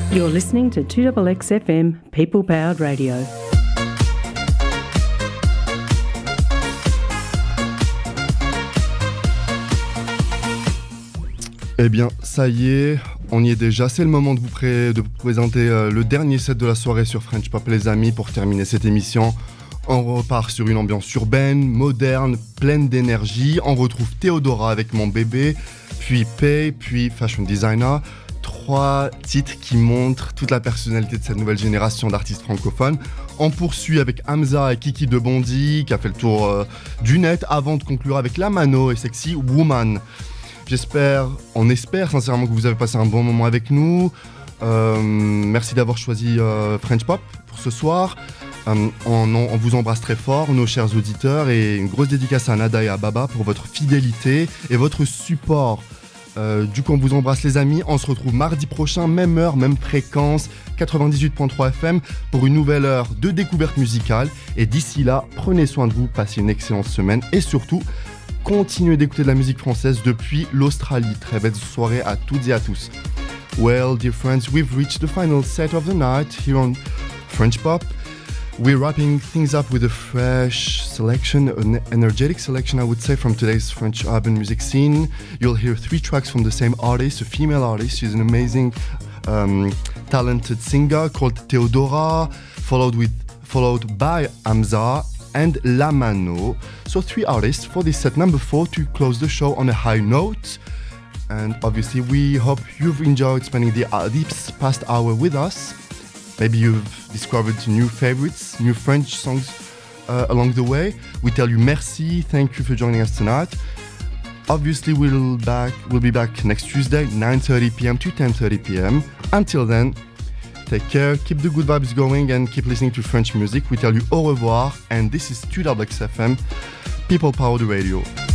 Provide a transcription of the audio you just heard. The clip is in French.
You're listening to 2XXFM, People Powered Radio. Eh bien, ça y est, on y est déjà. C'est le moment de vous présenter le dernier set de la soirée sur French Pop, les amis. Pour terminer cette émission, on repart sur une ambiance urbaine, moderne, pleine d'énergie. On retrouve Théodora avec Mon Bébé, puis Pay, puis Fashion Designer. 3 titres qui montrent toute la personnalité de cette nouvelle génération d'artistes francophones. On poursuit avec Hamza et Kiki de Bondy, qui a fait le tour du net, avant de conclure avec Lamano et Sexy Woman. On espère sincèrement que vous avez passé un bon moment avec nous. Merci d'avoir choisi French Pop pour ce soir. On vous embrasse très fort, nos chers auditeurs, et une grosse dédicace à Nada et à Baba pour votre fidélité et votre support. Du coup, on vous embrasse les amis. On se retrouve mardi prochain, même heure, même fréquence, 98.3 FM, pour une nouvelle heure de découverte musicale. Et d'ici là, prenez soin de vous, passez une excellente semaine et surtout, continuez d'écouter de la musique française depuis l'Australie. Très belle soirée à toutes et à tous. Well, dear friends, we've reached the final set of the night here on French Pop. We're wrapping things up with a fresh selection, an energetic selection, I would say, from today's French urban music scene. You'll hear 3 tracks from the same artist, a female artist. She's an amazing, talented singer called Théodora, followed by Hamza and Lamano. So 3 artists for this set number 4 to close the show on a high note. And obviously we hope you've enjoyed spending this past hour with us. Maybe you've discovered new favorites, new French songs along the way. We tell you merci, thank you for joining us tonight. Obviously we'll be back next Tuesday, 9:30 p.m. to 10:30 p.m. Until then, take care, keep the good vibes going and keep listening to French music. We tell you au revoir, and this is 2XXFM, People Powered Radio.